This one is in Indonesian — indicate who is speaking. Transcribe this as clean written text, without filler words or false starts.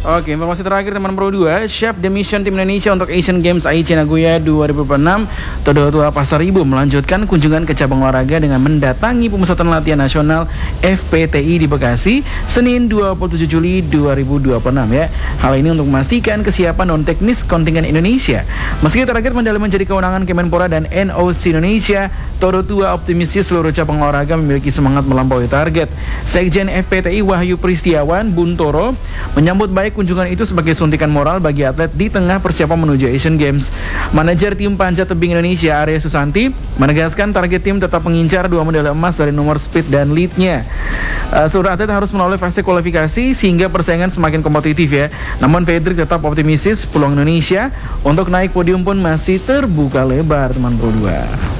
Speaker 1: Oke, informasi terakhir teman Pro 2, Chef the Mission Tim Indonesia untuk Asian Games Aichi Nagoya 2026 Todo Tua Pasar Ibu melanjutkan kunjungan ke cabang olahraga dengan mendatangi Pemusatan Latihan Nasional FPTI di Bekasi Senin 27 Juli 2026 ya. Hal ini untuk memastikan kesiapan non-teknis kontingen Indonesia. Meski target medali menjadi kewenangan Kemenpora dan NOC Indonesia, Todo Tua optimistis seluruh cabang olahraga memiliki semangat melampaui target. Sekjen FPTI Wahyu Pristiawan Buntoro menyambut baik kunjungan itu sebagai suntikan moral bagi atlet di tengah persiapan menuju Asian Games. Manajer tim panjat tebing Indonesia Arya Susanti menegaskan target tim tetap mengincar 2 medali emas dari nomor speed dan leadnya. Seluruh atlet harus melalui fase kualifikasi sehingga persaingan semakin kompetitif ya. Namun Fedrik tetap optimistis peluang Indonesia untuk naik podium pun masih terbuka lebar teman Pro 2.